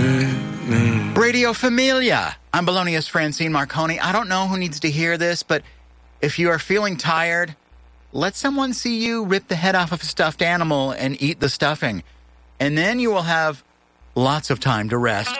Radio Familia. I'm Bologna's Francine Marconi. I don't know who needs to hear this, but if you are feeling tired, let someone see you rip the head off of a stuffed animal and eat the stuffing. And then you will have lots of time to rest.